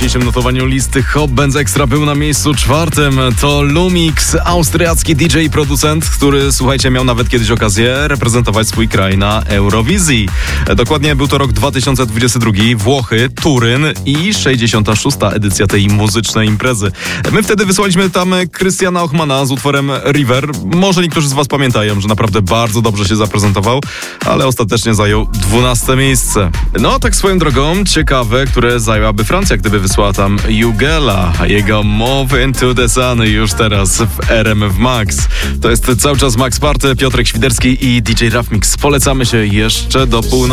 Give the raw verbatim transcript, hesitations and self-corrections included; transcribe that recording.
dzisiejszym notowaniu listy Hot Bands Extra był na miejscu czwartym. To Lumix, austriacki D J i producent, który, słuchajcie, miał nawet kiedyś okazję reprezentować swój kraj na Eurowizji. Dokładnie był to rok dwa tysiące dwudziesty drugi, Włochy, Turyn i sześćdziesiąta szósta edycja tej muzycznej imprezy. My wtedy wysłaliśmy tam Krystiana Ochmana z utworem River. Może niektórzy z was pamiętają, że naprawdę bardzo dobrze się zaprezentował, ale ostatecznie zajął dwunaste miejsce. No, tak swoją drogą, ciekawe, które zajęłaby Francja, gdyby wysłała tam Jugela, jego Move Into the Sun już teraz w R M F Max. To jest cały czas Max Party, Piotrek Świderski i D J Raf Mix. Polecamy się jeszcze do północy.